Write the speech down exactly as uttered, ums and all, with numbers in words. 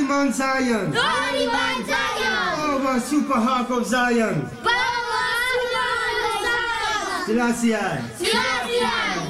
Mount Zion! Holy Mount Zion! Power Super Harp of Zion! Power Super Zion! Selassie I. Selassie I.